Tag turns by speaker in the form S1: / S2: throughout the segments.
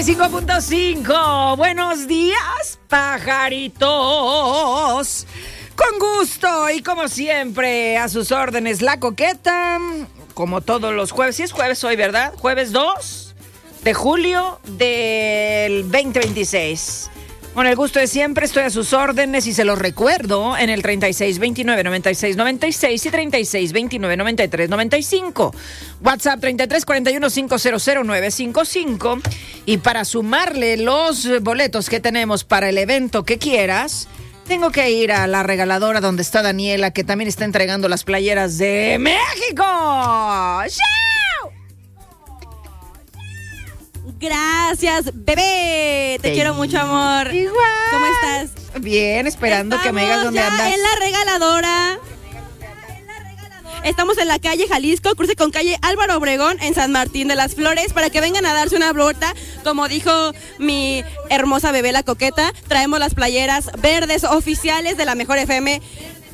S1: 5.5. Buenos días, pajaritos. Con gusto y como siempre, a sus órdenes, la coqueta. Como todos los jueves. Sí es jueves hoy, ¿verdad? Jueves 2 de julio del 2026. Con el gusto de siempre, estoy a sus órdenes y se los recuerdo en el 3629-9696 y 3629-9395. WhatsApp 3341-500-955. Y para sumarle los boletos que tenemos para el evento que quieras, tengo que ir a la regaladora donde está Daniela, que también está entregando las playeras de México. ¡Chao!
S2: Gracias, bebé. Te quiero mucho, amor.
S1: Igual.
S2: ¿Cómo estás?
S1: Bien, esperando que me digas dónde andas.
S2: En la regaladora. Estamos en la calle Jalisco, cruce con calle Álvaro Obregón, en San Martín de las Flores, para que vengan a darse una vuelta. Como dijo mi hermosa bebé la coqueta, traemos las playeras verdes oficiales de la Mejor FM.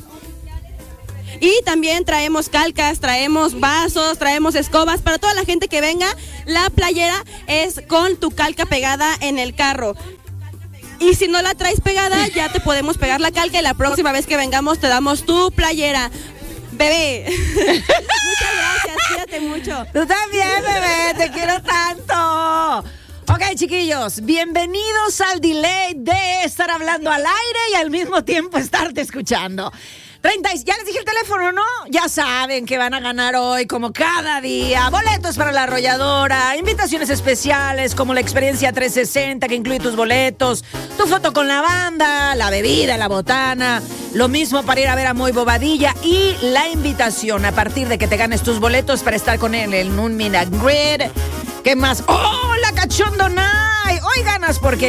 S2: Y también traemos calcas, traemos vasos, traemos escobas. Para toda la gente que venga, la playera es con tu calca pegada en el carro. Y si no la traes pegada, ya te podemos pegar la calca y la próxima vez que vengamos te damos tu playera. Bebé. Muchas gracias, cuídate mucho.
S1: Tú también, bebé, te quiero tanto. Ok, chiquillos, bienvenidos al delay de estar hablando al aire y al mismo tiempo estarte escuchando. Ya les dije el teléfono, ¿no? Ya saben que van a ganar hoy, como cada día, boletos para la arrolladora, invitaciones especiales como la experiencia 360 que incluye tus boletos, tu foto con la banda, la bebida, la botana, lo mismo para ir a ver a Moy Bobadilla y la invitación a partir de que te ganes tus boletos para estar con él en un meet and greet. ¿Qué más? ¡Oh, la Cachondo Night! Hoy ganas porque